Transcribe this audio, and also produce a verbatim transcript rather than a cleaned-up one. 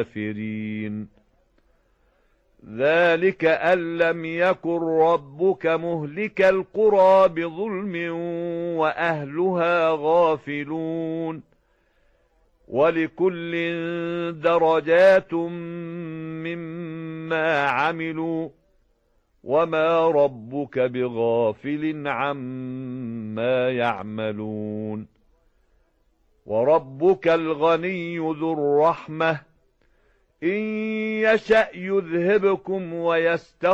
الكافرين ذلك أن لم يكن ربك مهلك القرى بظلم وأهلها غافلون ولكل درجات مما عملوا وما ربك بغافل عما يعملون وربك الغني ذو الرحمة إن يشأ يذهبكم ويستغفر